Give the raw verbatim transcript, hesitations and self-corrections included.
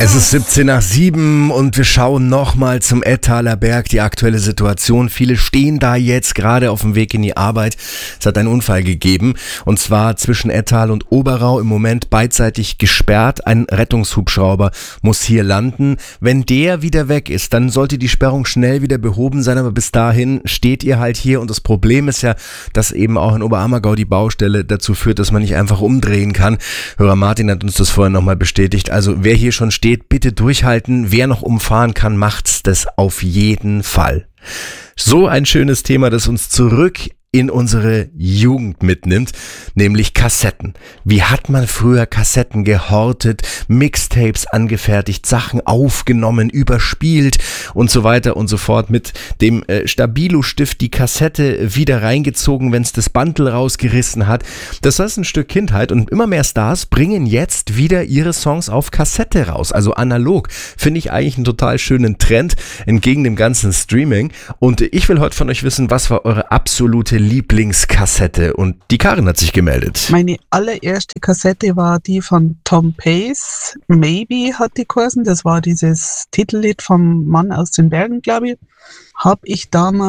Es ist siebzehn nach sieben und wir schauen nochmal zum Ettaler Berg, die aktuelle Situation. Viele stehen da jetzt gerade auf dem Weg in die Arbeit. Es hat einen Unfall gegeben und zwar zwischen Ettal und Oberau, im Moment beidseitig gesperrt. Ein Rettungshubschrauber muss hier landen. Wenn der wieder weg ist, dann sollte die Sperrung schnell wieder behoben sein, aber bis dahin steht ihr halt hier und das Problem ist ja, dass eben auch in Oberammergau die Baustelle dazu führt, dass man nicht einfach umdrehen kann. Hörer Martin hat uns das vorhin nochmal bestätigt. Also wer hier schon steht, bitte durchhalten. Wer noch umfahren kann, macht's das auf jeden Fall. So ein schönes Thema, das uns zurück in unsere Jugend mitnimmt, nämlich Kassetten. Wie hat man früher Kassetten gehortet, Mixtapes angefertigt, Sachen aufgenommen, überspielt und so weiter und so fort, mit dem äh, Stabilo-Stift die Kassette wieder reingezogen, wenn es das Bandel rausgerissen hat. Das ist ein Stück Kindheit und immer mehr Stars bringen jetzt wieder ihre Songs auf Kassette raus, also analog. Finde ich eigentlich einen total schönen Trend entgegen dem ganzen Streaming und ich will heute von euch wissen, was war eure absolute Lieblingskassette? Und die Karin hat sich gemeldet. Meine allererste Kassette war die von Tom Pace. Maybe hat die geheißen. Das war dieses Titellied vom Mann aus den Bergen, glaube ich. Habe ich damals